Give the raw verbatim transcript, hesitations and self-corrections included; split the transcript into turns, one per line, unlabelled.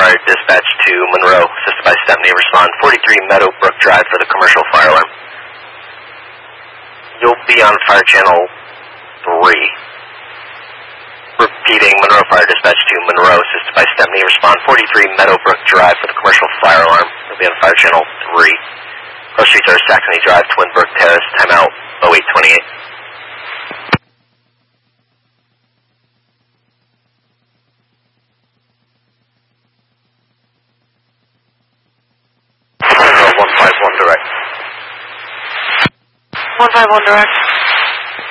Fire dispatch to Monroe, assisted by Stepney, respond forty-three Meadowbrook Drive for the commercial fire alarm. You'll be on fire channel three. Repeating, Monroe Fire dispatch to Monroe, assisted by Stepney, respond forty-three Meadowbrook Drive for the commercial fire alarm. You'll be on fire channel three. Cross streets are Saxony Drive, Twinbrook Terrace, timeout oh eight twenty-eight. one five one direct.
one five one direct.